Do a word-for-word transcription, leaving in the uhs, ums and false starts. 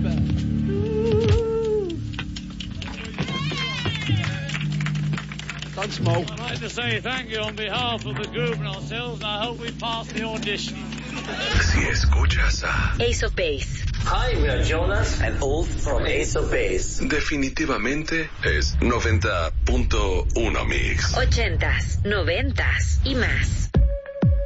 Thanks, Mo. I'd like to say thank you on behalf of the group and ourselves, and I hope we pass the audition. Si escuchas a Ace of Base. Hi, we are Jonas and Ulf from Ace of Base. definitivamente es noventa punto uno Mix. Ochentas, noventas y más.